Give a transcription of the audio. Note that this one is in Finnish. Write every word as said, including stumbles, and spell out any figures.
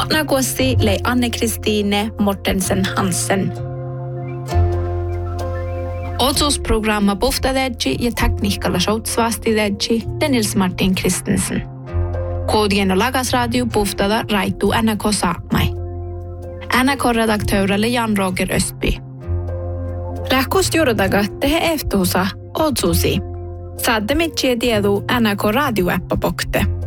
Tuotnakuossi lei Anne-Kristiine Mortensen Hansen. Otsosprogramma Boftadedji ja tekniikalla shoutsvastidedji Denils Martin Kristensen. Koodien och lagasradio Boftada Raitu N K Saamai. N K-redaktöörelle Jan-Roger Östby. Lähkust juurdaga tehe eftuusa Otsusi. Saatte mitchiä tiedu N K radioäppä pokte.